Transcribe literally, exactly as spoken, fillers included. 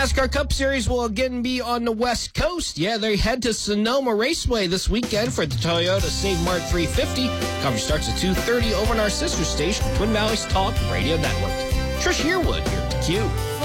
NASCAR Cup Series will again be on the West Coast. Yeah, they head to Sonoma Raceway this weekend for the Toyota Saint Mart three fifty. Coverage starts at two thirty over on our sister station, Twin Valleys Talk Radio Network. Trish Yearwood here at the Q.